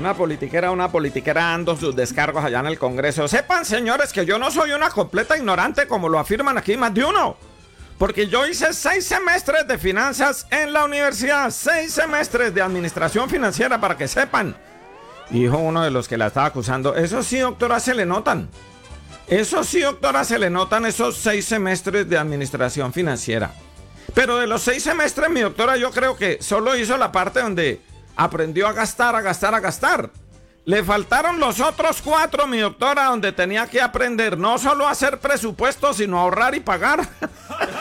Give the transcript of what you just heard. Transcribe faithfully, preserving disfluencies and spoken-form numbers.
Una politiquera, una politiquera dando sus descargos allá en el Congreso. Sepan, señores, que yo no soy una completa ignorante como lo afirman aquí más de uno. Porque yo hice seis semestres de finanzas en la universidad. Seis semestres de administración financiera, para que sepan. Dijo uno de los que la estaba acusando. Eso sí, doctora, se le notan. Eso sí, doctora, se le notan esos seis semestres de administración financiera. Pero de los seis semestres, mi doctora, yo creo que solo hizo la parte donde aprendió a gastar, a gastar, a gastar. Le faltaron los otros cuatro, mi doctora, donde tenía que aprender no solo a hacer presupuestos, sino a ahorrar y pagar.